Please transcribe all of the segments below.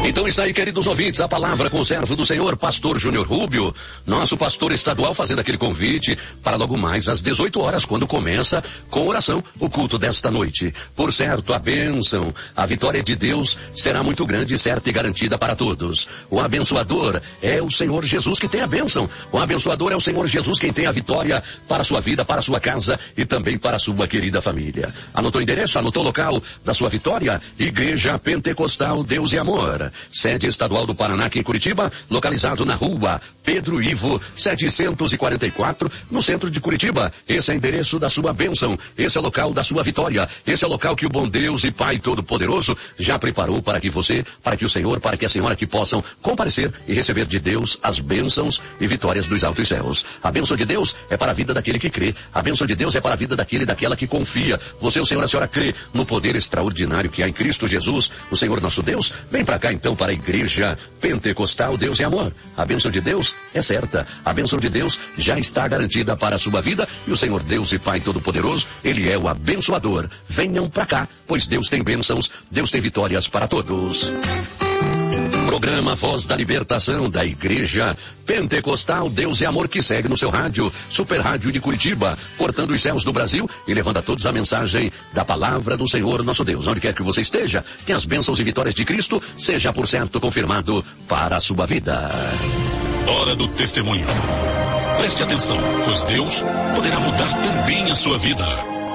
Então está aí, queridos ouvintes, a palavra com o servo do Senhor, pastor Júnior Rubio, nosso pastor estadual, fazendo aquele convite para logo mais às 18 horas, quando começa com oração o culto desta noite. Por certo, a bênção, a vitória de Deus será muito grande, certa e garantida para todos. O abençoador é o Senhor Jesus que tem a bênção. O abençoador é o Senhor Jesus quem tem a vitória para a sua vida, para a sua casa e também para a sua querida família. Anotou o endereço? Anotou o local da sua vitória? Igreja Pentecostal Deus e Amor. Sede estadual do Paraná, aqui em Curitiba, localizado na rua Pedro Ivo, 744, no centro de Curitiba. Esse é o endereço da sua bênção, esse é o local da sua vitória, esse é o local que o bom Deus e Pai Todo-Poderoso já preparou para que você, para que o Senhor, para que a senhora que possam comparecer e receber de Deus as bênçãos e vitórias dos altos céus. A bênção de Deus é para a vida daquele que crê, a bênção de Deus é para a vida daquele e daquela que confia. Você, o Senhor, a senhora crê no poder extraordinário que há em Cristo Jesus, o Senhor nosso Deus? Vem para cá então, para a Igreja Pentecostal Deus e Amor. A bênção de Deus é certa, a bênção de Deus já está garantida para a sua vida, e o Senhor Deus e Pai Todo-Poderoso, Ele é o abençoador. Venham para cá, pois Deus tem bênçãos, Deus tem vitórias para todos. Programa Voz da Libertação da Igreja Pentecostal Deus e Amor, que segue no seu rádio, Super Rádio de Curitiba, cortando os céus do Brasil e levando a todos a mensagem da palavra do Senhor nosso Deus. Onde quer que você esteja, que as bênçãos e vitórias de Cristo seja por certo confirmado para a sua vida. Hora do testemunho. Preste atenção, pois Deus poderá mudar também a sua vida.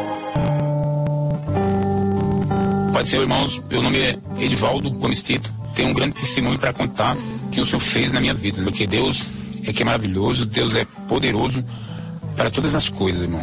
Pai do Senhor, irmãos, meu nome é Edivaldo Gomes Tito. Tenho um grande testemunho para contar que o Senhor fez na minha vida, porque Deus é que é maravilhoso, Deus é poderoso para todas as coisas, irmão.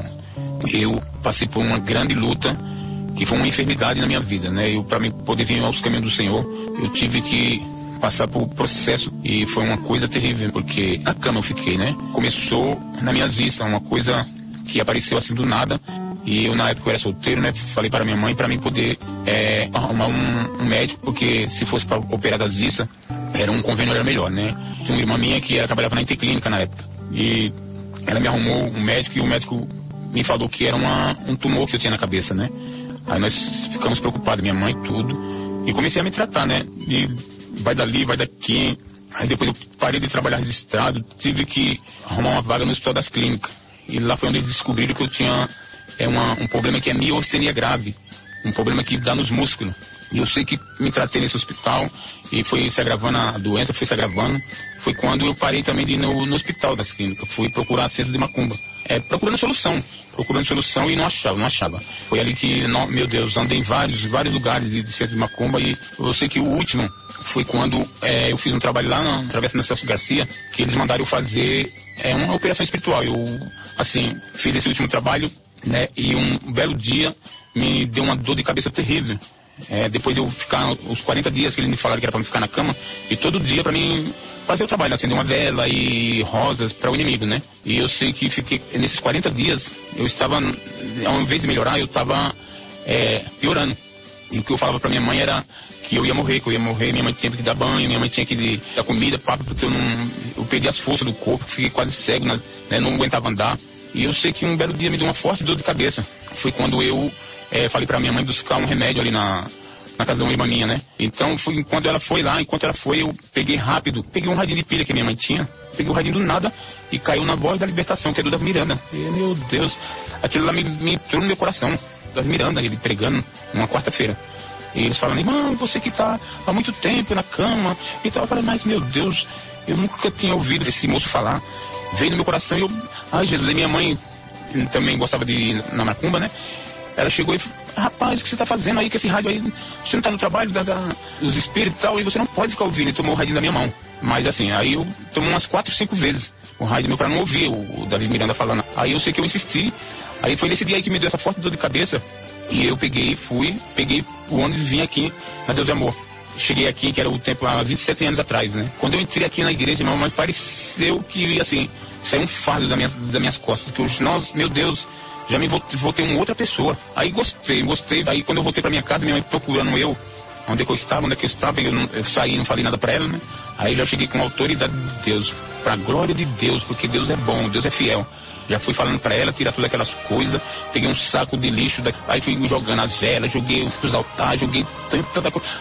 Eu passei por uma grande luta, que foi uma enfermidade na minha vida, né? Eu, para mim poder vir aos caminhos do Senhor, eu tive que passar por processo, e foi uma coisa terrível, porque na cama eu fiquei, né? Começou nas minhas vistas, uma coisa que apareceu assim do nada. E eu, na época, eu era solteiro, né? Falei para minha mãe, para mim poder arrumar um médico, porque se fosse para operar das vistas, era um convênio, era melhor, né? Tinha uma irmã minha que trabalhava na Interclínica na época. E ela me arrumou um médico, e o médico me falou que era um tumor que eu tinha na cabeça, né? Aí nós ficamos preocupados, minha mãe e tudo. E comecei a me tratar, né? E vai dali, vai daqui. Aí depois eu parei de trabalhar registrado, tive que arrumar uma vaga no Hospital das Clínicas. E lá foi onde eles descobriram que eu tinha um problema que é miostenia grave, um problema que dá nos músculos. E eu sei que me tratei nesse hospital e foi se agravando a doença, foi se agravando. Foi quando eu parei também de ir no Hospital das Clínicas, fui procurar centro de macumba, procurando solução e não achava. Foi ali que, meu Deus, andei em vários lugares de centro de macumba, e eu sei que o último foi quando eu fiz um trabalho lá na Travessa Celso Garcia, que eles mandaram eu fazer uma operação espiritual. Eu, assim, fiz esse último trabalho, né, e um belo dia me deu uma dor de cabeça terrível. Depois de eu ficar os 40 dias que eles me falaram que era para me ficar na cama, e todo dia para mim fazer o trabalho, acender uma vela e rosas para o inimigo, né? E eu sei que fiquei, nesses 40 dias, eu estava, ao invés de melhorar, eu estava piorando. E o que eu falava para minha mãe era que eu ia morrer, minha mãe tinha que dar banho, minha mãe tinha que dar comida, papo, porque eu perdi as forças do corpo, fiquei quase cego, né? Não aguentava andar. E eu sei que um belo dia me deu uma forte dor de cabeça. Foi quando eu falei pra minha mãe buscar um remédio ali na casa de uma irmã minha, né? Então, enquanto ela foi, eu peguei um radinho de pilha que minha mãe tinha, peguei o radinho do nada e caiu na Voz da Libertação, que é do Davi Miranda. E, meu Deus, aquilo lá me entrou no meu coração. Davi Miranda, ele pregando numa quarta-feira. E eles falando, irmão, você que tá há muito tempo na cama e tal. Eu falei, mas meu Deus, eu nunca tinha ouvido esse moço falar. Veio no meu coração e eu, ai Jesus, e minha mãe também gostava de ir na macumba, né? Ela chegou e falou, rapaz, o que você tá fazendo aí com esse rádio aí? Você não tá no trabalho dos espíritos e tal, e você não pode ficar ouvindo. E tomou o radinho da minha mão. Mas assim, aí eu tomei umas 4, 5 vezes o rádio meu para não ouvir o Davi Miranda falando. Aí eu sei que eu insisti. Aí foi nesse dia aí que me deu essa forte dor de cabeça. E eu peguei o ônibus e vim aqui na Deus e Amor. Cheguei aqui, que era o tempo há 27 anos atrás, né? Quando eu entrei aqui na igreja, mas pareceu que, assim, saiu um fardo das minhas costas. Que meu Deus, já me voltei uma outra pessoa. Aí gostei. Aí quando eu voltei pra minha casa, minha mãe procurando onde é que eu estava, eu saí, não falei nada pra ela, né? Aí já cheguei com a autoridade de Deus, pra glória de Deus, porque Deus é bom, Deus é fiel. Já fui falando pra ela, tirar todas aquelas coisas, peguei um saco de lixo, aí fui jogando as velas, joguei os altares, joguei tanta coisa.